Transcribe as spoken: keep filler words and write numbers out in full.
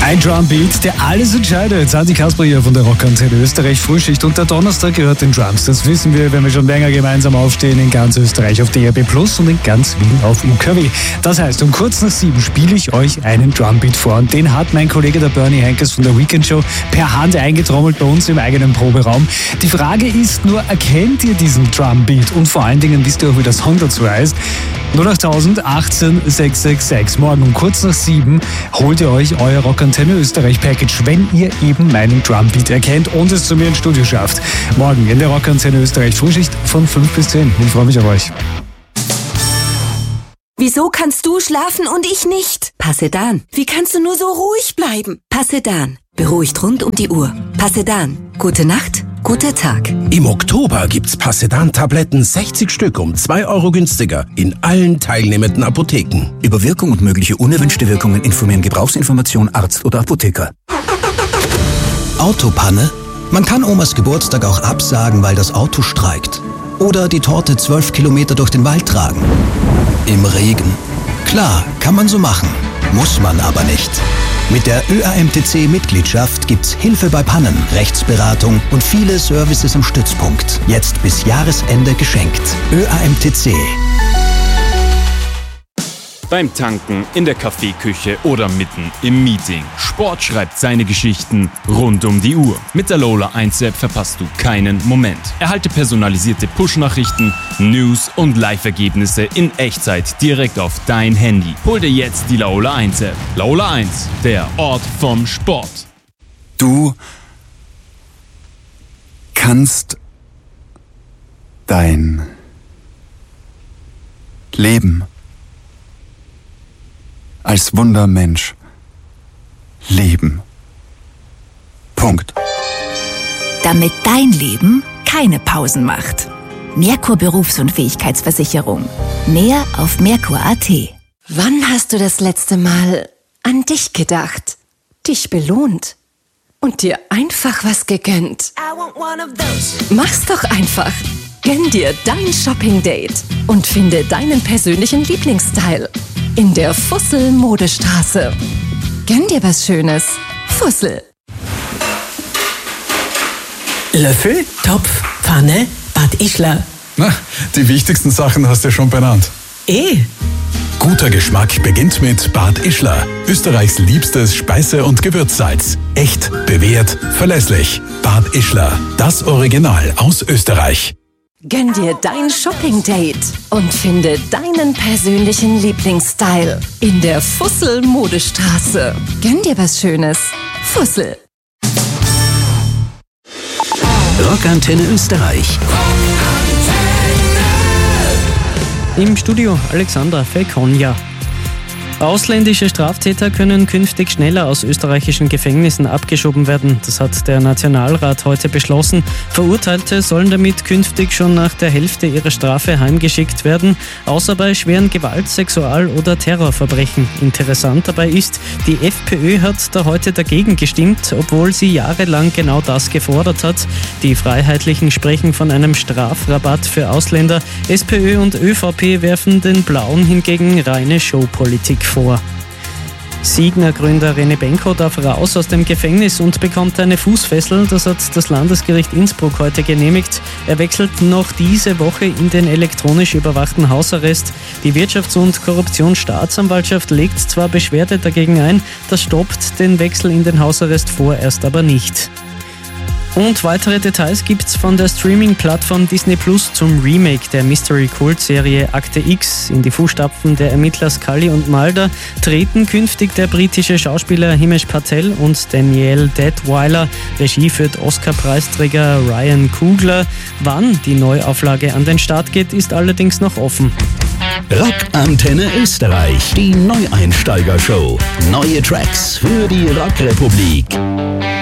Ein Drumbeat, der alles entscheidet. Sandy Kasper hier von der Rockantenne Österreich Frühschicht. Und der Donnerstag gehört den Drums. Das wissen wir, wenn wir schon länger gemeinsam aufstehen in ganz Österreich auf D A B Plus und in ganz Wien auf U K W. Das heißt, um kurz nach sieben spiele ich euch einen Drumbeat vor. Und den hat mein Kollege der Bernie Henkes von der Weekend Show per Hand eingetrommelt bei uns im eigenen Proberaum. Die Frage ist nur, erkennt ihr diesen Drumbeat? Und vor allen Dingen wisst ihr auch, wie das Song dazu heißt? null acht null null achtzehn sechs sechs sechs. Morgen um kurz nach sieben holt ihr euch euer Rockantenne Österreich Package, wenn ihr eben meinen Drumbeat erkennt und es zu mir ins Studio schafft. Morgen in der Rockantenne Österreich Frühschicht von fünf bis zehn. Ich freue mich auf euch. Wieso kannst du schlafen und ich nicht? Passedan. Wie kannst du nur so ruhig bleiben? Passedan. Beruhigt rund um die Uhr. Passedan. Gute Nacht, guter Tag. Im Oktober gibt's Passedan-Tabletten sechzig Stück um zwei Euro günstiger in allen teilnehmenden Apotheken. Über Wirkung und mögliche unerwünschte Wirkungen informieren Gebrauchsinformation Arzt oder Apotheker. Autopanne? Man kann Omas Geburtstag auch absagen, weil das Auto streikt. Oder die Torte zwölf Kilometer durch den Wald tragen. Im Regen. Klar, kann man so machen. Muss man aber nicht. Mit der Ö A M T C-Mitgliedschaft gibt's Hilfe bei Pannen, Rechtsberatung und viele Services am Stützpunkt. Jetzt bis Jahresende geschenkt. Ö A M T C. Beim Tanken, in der Kaffeeküche oder mitten im Meeting. Sport schreibt seine Geschichten rund um die Uhr. Mit der Lola eins App verpasst du keinen Moment. Erhalte personalisierte Push-Nachrichten, News und Live-Ergebnisse in Echtzeit direkt auf dein Handy. Hol dir jetzt die Lola eins App. Lola eins, der Ort vom Sport. Du kannst dein Leben als Wundermensch leben. Punkt. Damit dein Leben keine Pausen macht. Merkur Berufs- und Fähigkeitsversicherung. Mehr auf merkur punkt a t. Wann hast du das letzte Mal an dich gedacht, dich belohnt und dir einfach was gegönnt? Mach's doch einfach. Gönn dir dein Shopping-Date und finde deinen persönlichen Lieblingsstyle in der Fussel-Modestraße. Gönn dir was Schönes. Fussel. Löffel, Topf, Pfanne, Bad Ischler. Na, die wichtigsten Sachen hast du ja schon benannt. Eh. Guter Geschmack beginnt mit Bad Ischler. Österreichs liebstes Speise- und Gewürzsalz. Echt, bewährt, verlässlich. Bad Ischler. Das Original aus Österreich. Gönn dir dein Shopping-Date und finde deinen persönlichen Lieblingsstyle in der Fussel-Modestraße. Gönn dir was Schönes. Fussel. Rockantenne Österreich. Im Studio Alexandra Felkonja. Ausländische Straftäter können künftig schneller aus österreichischen Gefängnissen abgeschoben werden. Das hat der Nationalrat heute beschlossen. Verurteilte sollen damit künftig schon nach der Hälfte ihrer Strafe heimgeschickt werden, außer bei schweren Gewalt-, Sexual- oder Terrorverbrechen. Interessant dabei ist, die FPÖ hat da heute dagegen gestimmt, obwohl sie jahrelang genau das gefordert hat. Die Freiheitlichen sprechen von einem Strafrabatt für Ausländer. SPÖ und ÖVP werfen den Blauen hingegen reine Showpolitik vor. Signa-Gründer René Benko darf raus aus dem Gefängnis und bekommt eine Fußfessel. Das hat das Landesgericht Innsbruck heute genehmigt. Er wechselt noch diese Woche in den elektronisch überwachten Hausarrest. Die Wirtschafts- und Korruptionsstaatsanwaltschaft legt zwar Beschwerde dagegen ein, das stoppt den Wechsel in den Hausarrest vorerst aber nicht. Und weitere Details gibt's von der Streaming-Plattform Disney Plus zum Remake der Mystery-Kult-Serie Akte X. In die Fußstapfen der Ermittler Scully und Mulder treten künftig der britische Schauspieler Himesh Patel und Danielle Deadwyler. Regie führt Oscar-Preisträger Ryan Coogler. Wann die Neuauflage an den Start geht, ist allerdings noch offen. Rockantenne Österreich, die Neueinsteiger-Show. Neue Tracks für die Rockrepublik.